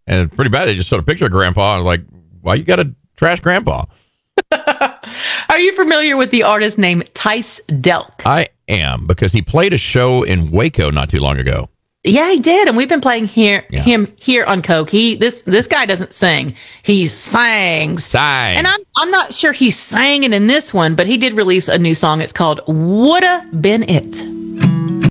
And it's pretty bad. They just showed a picture of Grandpa and like, why you got to trash Grandpa? Are you familiar with the artist named Tice Delk? I am, because he played a show in Waco not too long ago. Yeah, he did, and we've been playing him here on Coke. This guy doesn't sing; he sings. And I'm not sure he's singing in this one, but he did release a new song. It's called "Woulda Been It."